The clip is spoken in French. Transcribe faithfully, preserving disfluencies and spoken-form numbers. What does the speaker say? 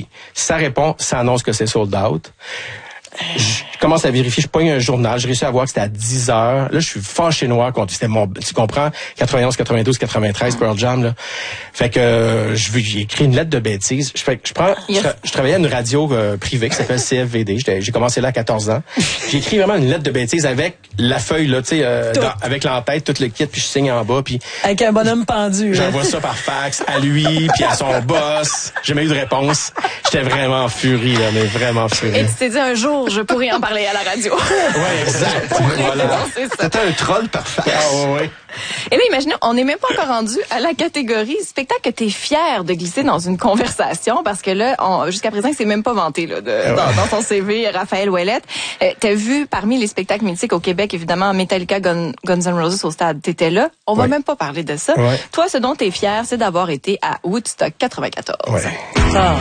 Puis, ça répond, ça annonce que c'est sold out. Je commence à vérifier, je pogne un journal, j'ai réussi à voir que c'était à dix heures. Là, je suis fâché noir contre, c'était mon, tu comprends, quatre-vingt-onze, quatre-vingt-douze, quatre-vingt-treize, Pearl Jam, là. Fait que, euh, je veux, j'ai écrit une lettre de bêtise. Je fais, je prends, yes. je, je travaillais à une radio euh, privée qui s'appelle C F V D. J'étais, j'ai commencé là à quatorze ans. J'ai écrit vraiment une lettre de bêtise avec la feuille, là, tu sais, euh, dans, avec l'entête, tout le kit, puis je signe en bas, puis. Avec un bonhomme pendu. J'envoie ça par fax à lui, puis à son boss. J'ai jamais eu de réponse. J'étais vraiment en furie, là, mais vraiment en furie. Et tu t'es dit un jour, je pourrais en parler à la radio. Ouais, exact. Voilà. C'était un troll par fax. Ah, ouais, ouais. Et là, imaginez, on n'est même pas encore rendu à la catégorie spectacle que t'es fier de glisser dans une conversation, parce que là, on, jusqu'à présent, c'est même pas vanté là, de, ouais. dans, dans son C V, Raphaël Ouellette. Euh, t'as vu parmi les spectacles mythiques au Québec, évidemment, Metallica, Gun, Guns N' Roses au stade. T'étais là. On va ouais. même pas parler de ça. Ouais. Toi, ce dont t'es fier, c'est d'avoir été à Woodstock quatre-vingt-quatorze. Ouais. Ah.